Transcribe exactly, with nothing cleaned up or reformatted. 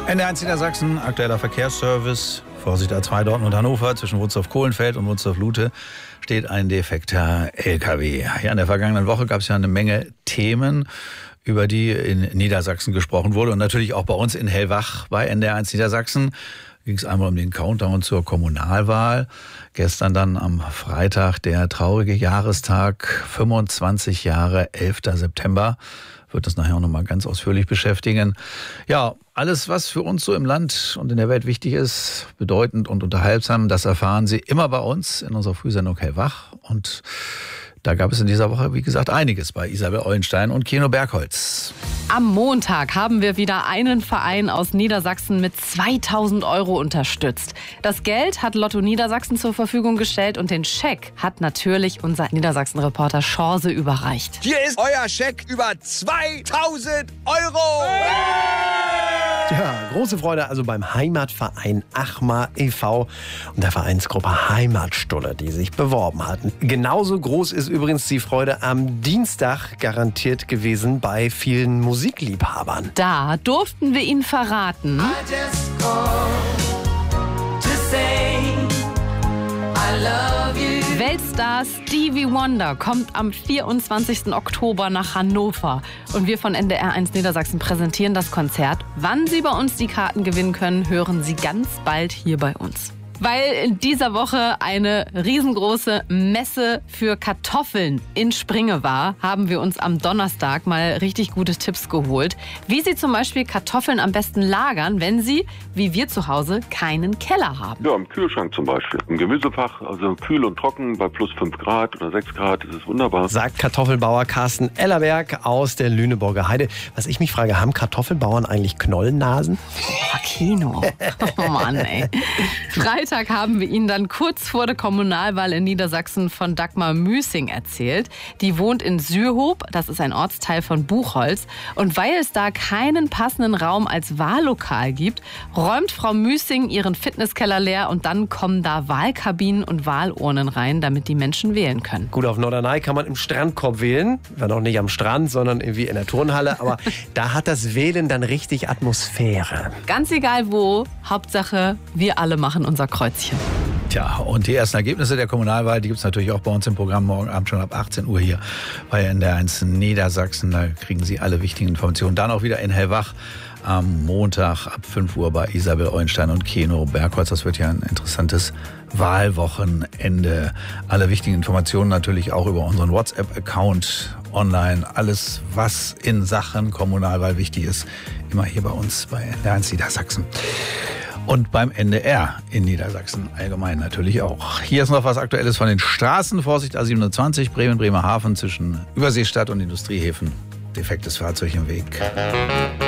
N D R eins Niedersachsen, aktueller Verkehrsservice. Vorsicht A zwei Dortmund und Hannover, zwischen Wunsdorf-Kohlenfeld und Wunsdorf-Lute steht ein defekter L K W. Ja, in der vergangenen Woche gab es ja eine Menge Themen, über die in Niedersachsen gesprochen wurde. Und natürlich auch bei uns in Hellwach bei N D R eins Niedersachsen ging es einmal um den Countdown zur Kommunalwahl. Gestern dann am Freitag der traurige Jahrestag, fünfundzwanzig Jahre, elfter September. Wird das nachher auch nochmal ganz ausführlich beschäftigen. Ja, alles, was für uns so im Land und in der Welt wichtig ist, bedeutend und unterhaltsam, das erfahren Sie immer bei uns in unserer Frühsendung Hellwach. Und da gab es in dieser Woche, wie gesagt, einiges bei Isabel Eulenstein und Keno Bergholz. Am Montag haben wir wieder einen Verein aus Niedersachsen mit zweitausend Euro unterstützt. Das Geld hat Lotto Niedersachsen zur Verfügung gestellt und den Scheck hat natürlich unser Niedersachsen-Reporter Schorse überreicht. Hier ist euer Scheck über zweitausend Euro! Ja, große Freude also beim Heimatverein Achmar e V und der Vereinsgruppe Heimatstulle, die sich beworben hatten. Genauso groß ist übrigens die Freude am Dienstag garantiert gewesen bei vielen Musikliebhabern. Da durften wir Ihnen verraten, Weltstar Stevie Wonder kommt am vierundzwanzigsten Oktober nach Hannover. Und wir von N D R eins Niedersachsen präsentieren das Konzert. Wann Sie bei uns die Karten gewinnen können, hören Sie ganz bald hier bei uns. Weil in dieser Woche eine riesengroße Messe für Kartoffeln in Springe war, haben wir uns am Donnerstag mal richtig gute Tipps geholt. Wie Sie zum Beispiel Kartoffeln am besten lagern, wenn Sie, wie wir zu Hause, keinen Keller haben. Ja, im Kühlschrank zum Beispiel. Im Gemüsefach, also kühl und trocken, bei plus fünf Grad oder sechs Grad, ist es wunderbar. Sagt Kartoffelbauer Carsten Ellerberg aus der Lüneburger Heide. Was ich mich frage, haben Kartoffelbauern eigentlich Knollennasen? Oh, Kino. Oh Mann, ey. Freitag haben wir Ihnen dann kurz vor der Kommunalwahl in Niedersachsen von Dagmar Müßing erzählt. Die wohnt in Sürhob, das ist ein Ortsteil von Buchholz. Und weil es da keinen passenden Raum als Wahllokal gibt, räumt Frau Müßing ihren Fitnesskeller leer und dann kommen da Wahlkabinen und Wahlurnen rein, damit die Menschen wählen können. Gut, auf Norderney kann man im Strandkorb wählen. War noch nicht am Strand, sondern irgendwie in der Turnhalle. Aber da hat das Wählen dann richtig Atmosphäre. Ganz egal wo, Hauptsache wir alle machen unser Kreuzchen. Tja, und die ersten Ergebnisse der Kommunalwahl, die gibt es natürlich auch bei uns im Programm morgen Abend schon ab achtzehn Uhr hier bei N D R eins Niedersachsen. Da kriegen Sie alle wichtigen Informationen. Dann auch wieder in Hellwach am Montag ab fünf Uhr bei Isabel Eulenstein und Keno Bergholz. Das wird ja ein interessantes Wahlwochenende. Alle wichtigen Informationen natürlich auch über unseren WhatsApp-Account online. Alles, was in Sachen Kommunalwahl wichtig ist, immer hier bei uns bei N D R eins Niedersachsen. Und beim N D R in Niedersachsen allgemein natürlich auch. Hier ist noch was Aktuelles von den Straßen. Vorsicht A siebenundzwanzig, Bremen, Bremerhaven zwischen Überseestadt und Industriehäfen. Defektes Fahrzeug im Weg.